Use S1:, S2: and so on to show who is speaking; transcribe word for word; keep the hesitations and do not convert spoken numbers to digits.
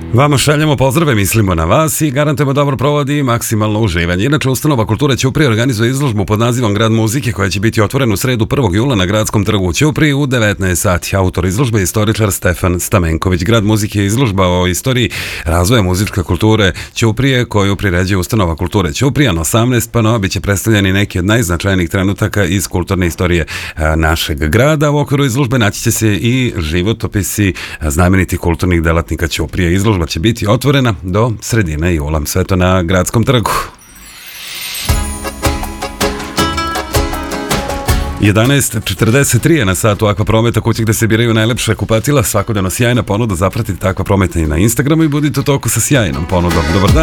S1: Vama šaljemo pozdrave, mislimo na vas i garantujemo dobro provod i maksimalno uživanje. Inače, Ustanova kulture Ćuprija organizuje izložbu pod nazivom Grad muzike koja će biti otvorena u sredu prvog jula na Gradskom trgu u Ćupriji u devetnaest sati. Autor izložbe je istoričar Stefan Stamenković. Grad muzike je izložba o istoriji razvoja muzičke kulture Ćuprije koju priređuje Ustanova kulture Ćuprija na osamnaest panoa biće predstavljeni neki od najznačajnijih trenutaka iz kulturne istorije našeg grada. U okviru izložbe naći će se i životopisi znamenitih kulturnih delatnika Ćuprije. Izložba će biti otvorena do sredine jula. Sve to na Gradskom trgu. jedanaest četrdeset tri je na satu Akvaprometa, kući gde se biraju najlepša kupatila. Svakodnevno sjajna ponuda, zapratite Akvaprometa i na Instagramu i budite u toku sa sjajnom ponudom. Dobar dan.